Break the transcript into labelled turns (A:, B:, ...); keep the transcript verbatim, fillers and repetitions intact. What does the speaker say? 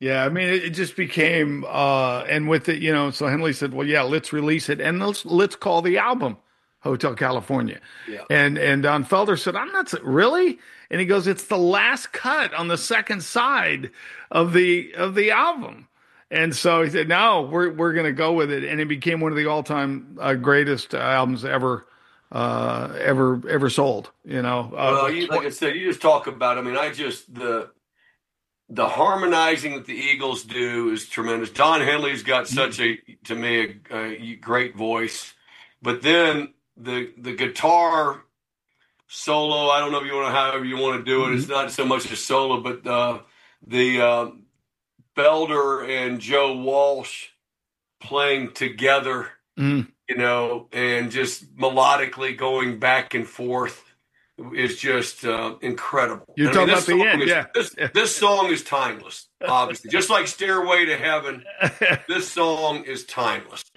A: Yeah, I mean, it, it just became, uh, and with it, you know, so Henley said, "Well, yeah, let's release it, and let's let's call the album Hotel California."
B: Yeah.
A: And and Don Felder said, "I'm not s- really," and he goes, "It's the last cut on the second side of the of the album." And so he said, "No, we're we're going to go with it," and it became one of the all time uh, greatest albums ever, uh, ever ever sold. You know, uh,
B: Well,
A: like
B: you like I said, you just talk about. I mean, I just the the harmonizing that the Eagles do is tremendous. Don Henley's got such a, to me, a, a great voice, but then the the guitar solo. I don't know if you want to, however you want to do it. It's not so much a solo, but uh, the uh, Felder and Joe Walsh playing together,
A: mm,
B: you know, and just melodically going back and forth is just uh, incredible.
A: you're
B: I mean,
A: talking
B: this
A: about the
B: song
A: end,
B: is
A: yeah.
B: this this song is timeless. Obviously, just like "Stairway to Heaven," this song is timeless.